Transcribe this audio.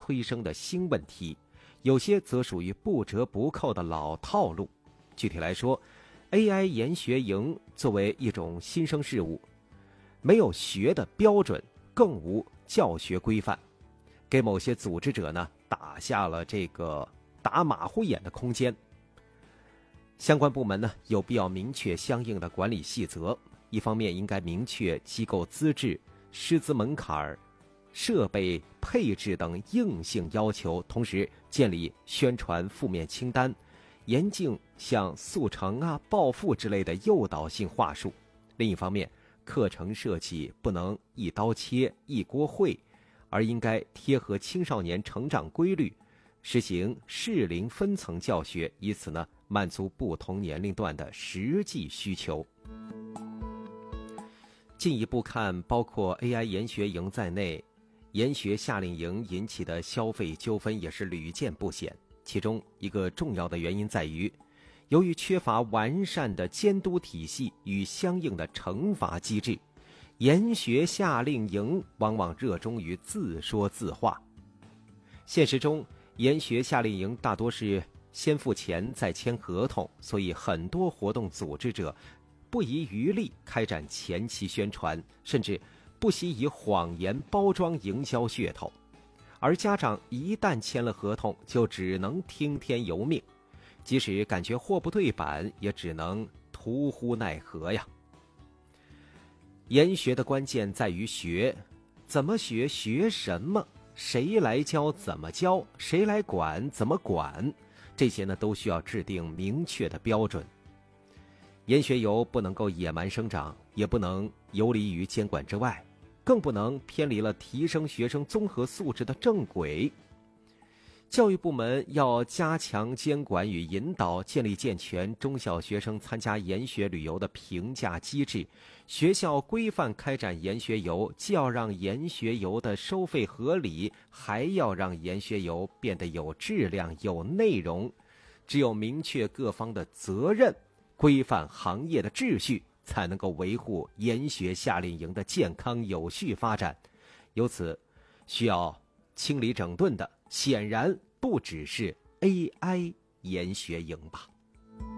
催生的新问题，有些则属于不折不扣的老套路。具体来说， AI 研学营作为一种新生事物，没有学的标准，更无教学规范，给某些组织者呢打下了这个打马虎眼的空间。相关部门呢有必要明确相应的管理细则，一方面应该明确机构资质、师资门槛、设备配置等硬性要求，同时建立宣传负面清单，严禁像速成啊、暴富之类的诱导性话术。另一方面，课程设计不能一刀切、一锅烩，而应该贴合青少年成长规律，实行适龄分层教学，以此呢满足不同年龄段的实际需求。进一步看，包括 AI 研学营在内，研学夏令营引起的消费纠纷也是屡见不鲜。其中一个重要的原因在于，由于缺乏完善的监督体系与相应的惩罚机制，研学夏令营往往热衷于自说自话。现实中，研学夏令营大多是先付钱再签合同，所以很多活动组织者不遗余力开展前期宣传，甚至不惜以谎言包装营销噱头。而家长一旦签了合同，就只能听天由命，即使感觉货不对版，也只能徒呼奈何呀。研学的关键在于学，怎么学，学什么，谁来教，怎么教，谁来管，怎么管，这些呢都需要制定明确的标准。研学游不能够野蛮生长，也不能游离于监管之外，更不能偏离了提升学生综合素质的正轨。教育部门要加强监管与引导，建立健全中小学生参加研学旅游的评价机制。学校规范开展研学游，既要让研学游的收费合理，还要让研学游变得有质量、有内容。只有明确各方的责任，规范行业的秩序，才能够维护研学夏令营的健康有序发展。由此，需要清理整顿的显然不只是 AI 研学营吧。